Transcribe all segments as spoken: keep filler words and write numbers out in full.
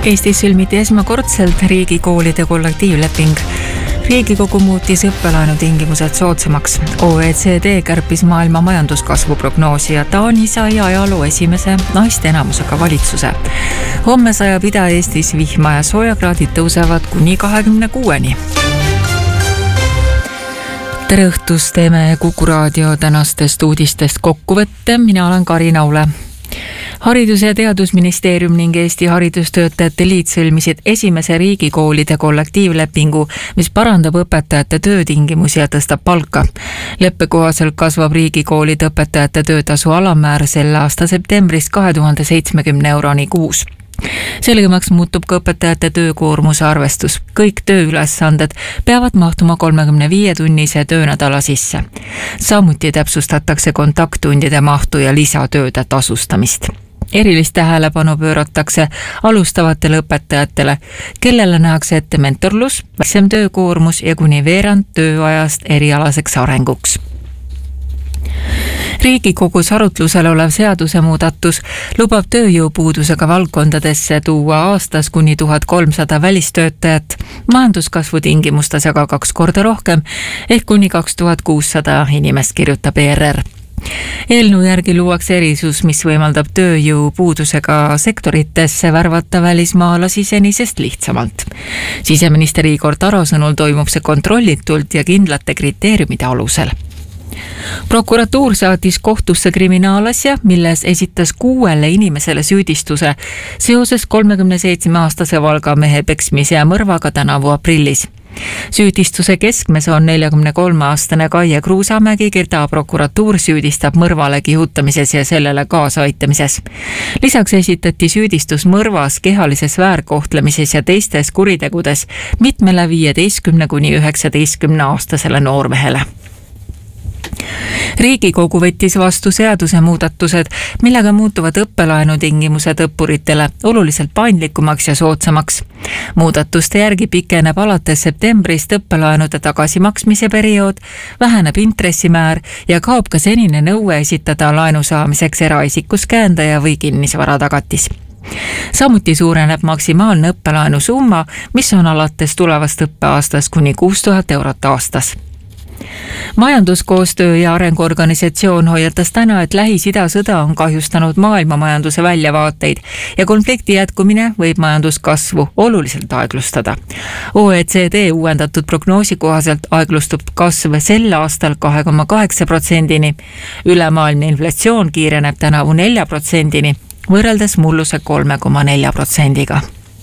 Eestis sõlmiti esmakordselt riigikoolide kollektiivleping. Riigikogu muutis õppelaenu tingimused soodsamaks. O E C D kärpis maailma majanduskasvu prognoosi ja Taani sai ajaloo esimese naiste enamusega valitsuse. Homme sajab Ida-Eestis vihma ja soojakraadid tõusevad kuni kahekümne kuueni. Tere õhtust, teeme Kuku Raadio tänastest uudistest kokkuvõtte. Mina olen Karin Aule. Haridus- ja Teadusministeerium ning Eesti Haridustöötajate Liit sõlmisid esimese riigikoolide kollektiivlepingu, mis parandab õpetajate töötingimusi ja tõstab palka. Leppe kohaselt kasvab riigikoolide õpetajate töötasu alammäär selle aasta septembrist kahe tuhande seitsmekümne euroni kuus. Selgemaks muutub ka õpetajate töökoormuse arvestus. Kõik tööülesanded peavad mahtuma kolmekümne viie tunnise töönädala sisse. Samuti täpsustatakse kontakttundide mahtu ja lisatööde tasustamist. Erilist tähelepanu pööratakse alustavatele õpetajatele, kellele nähakse ette mentorlus, väiksem töökoormus ja kuni veerand tööajast erialaseks arenguks. Riigikogus arutlusel olev seadusemuudatus lubab tööjõupuudusega valdkondadesse tuua aastas kuni tuhat kolmsada välistöötajat, majanduskasvu tingimustes aga kaks korda rohkem ehk kuni kaks tuhat kuussada inimest, kirjutab E R R. Eelnõu järgi luuakse erisus, mis võimaldab tööjõupuudusega sektoritesse värvata välismaalasi senisest lihtsamalt. Siseminister Igor Taro sõnul toimub see kontrollitult ja kindlate kriteeriumide alusel. Prokuratuur saatis kohtusse kriminaalasja, milles esitas kuuele inimesele süüdistuse seoses kolmekümne seitsme aastase Valga mehe peksmise ja mõrvaga tänavu aprillis. Süüdistuse keskmes on neljakümne kolme aastane Kaie Kruusamägi, keda prokuratuur süüdistab mõrvale kihutamises ja sellele kaasaaitamises. Lisaks esitati süüdistus mõrvas, kehalises väärkohtlemises ja teistes kuritegudes mitmele viieteistkümne kuni üheksateistkümne aastasele noormehele. Riigikogu võttis vastu seadusemuudatused, millega muutuvad õppelaenu tingimused õppuritele oluliselt paindlikumaks ja soodsamaks. Muudatuste järgi pikeneb alates septembrist õppelaenude tagasimaksmise periood, väheneb intressimäär ja kaob ka senine nõue esitada laenu saamiseks eraisikus käendaja või kinnisvara tagatis. Samuti suureneb maksimaalne õppelaenu summa, mis on alates tulevast õppeaastas kuni kuus tuhat eurot aastas. Majanduskoostöö ja arenguorganisatsioon hoiatas täna, et Lähis-Ida sõda on kahjustanud maailma majanduse väljavaateid ja konflikti jätkumine võib majanduskasvu oluliselt aeglustada. O E C D uuendatud prognoosi kohaselt aeglustub kasv sel aastal kahe koma kaheksa protsendini. Ülemaailmne inflatsioon kiireneb tänavu nelja protsendini, võrreldes mulluse kolme koma nelja protsendiga.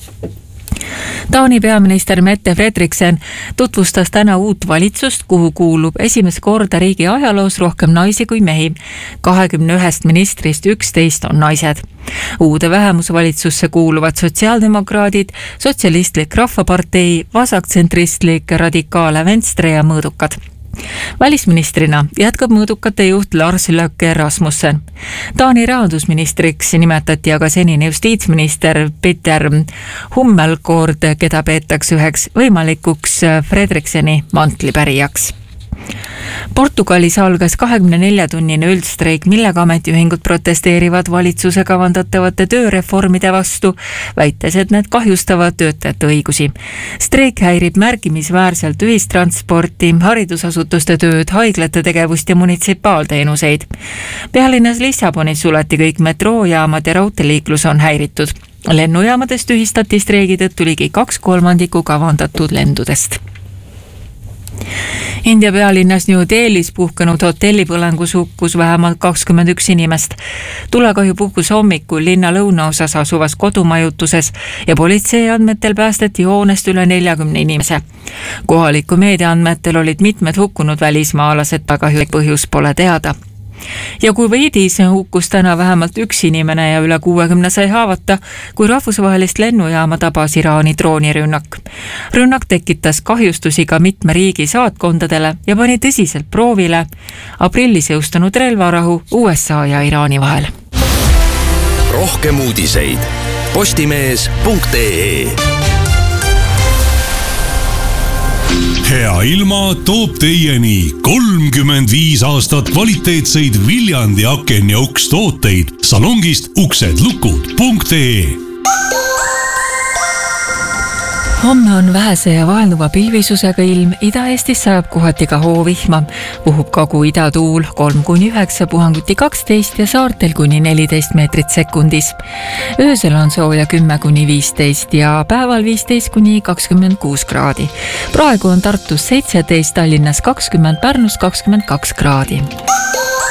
Taani peaminister Mette Frederiksen tutvustas täna uut valitsust, kuhu kuulub esimest korda riigi ajaloos rohkem naisi kui mehi. kahekümne ühest ministrist üksteist on naised. Uude vähemusvalitsusse kuuluvad sotsiaaldemokraadid, sotsialistlik rahvapartei, vasaktsentristlik radikaale Venstre ja mõõdukad. Välisministrina jätkab mõõdukate juht Lars Løkke Rasmussen. Taani rahandusministriks nimetati aga senine justiitsminister Peter Hummelgaard, keda peetakse üheks võimalikuks Fredrikseni mantlipärijaks. Portugalis algas kahekümne nelja tunnine üldstreik, millega ametiühingud protesteerivad valitsuse kavandatavate tööreformide vastu, väites, et need kahjustavad töötajate õigusi. Streik häirib märkimisväärselt ühistransporti, haridusasutuste tööd, haiglate tegevust ja munitsipaalteenuseid. Pealinnas Lissabonis suleti kõik metroojaamad ja raudteeliiklus on häiritud. Lennujaamadest ühistati streigi tõttu ligi kaks kolmandikku kavandatud lendudest. India pealinnas New Delhis puhkenud hotellipõlengus hukkus vähemalt kakskümmend üks inimest. Tulekahju puhkus hommikul linna lõunaosas asuvas kodumajutuses ja politsei andmetel päästeti hoonest üle neljakümne inimese. Kohaliku meedia andmetel olid mitmed hukkunud välismaalased, kahju põhjus pole teada. Ja Kuveidis hukkus täna vähemalt üks inimene ja üle kuuekümne sai haavata, kui rahvusvahelist lennujaama tabas Iraani droonirünnak. Rünnak tekitas kahjustusi ka mitme riigi saatkondadele ja pani tõsiselt proovile aprillis jõustunud relvarahu U S A ja Iraani vahel. Rohkem uudiseid postimees punkt ee. Hea ilma toob teieni kolmkümmend viis aastat kvaliteetseid Viljandi aken ja uks tooteid salongist uksed lukud punkt ee. homme on vähese ja vaelnuva pilvisusega ilm, Ida-Eestis sajab kohati ka hoovihma, puhub Kagu-ida tuul kolm kuni üheksa, puhanguti kaksteist ja saartel kuni neliteist meetrit sekundis. Öösel on sooja kümme kuni viisteist ja päeval viisteist kuni kakskümmend kuus kraadi. Praegu on Tartus seitseteist, Tallinnas kakskümmend, Pärnus kakskümmend kaks kraadi.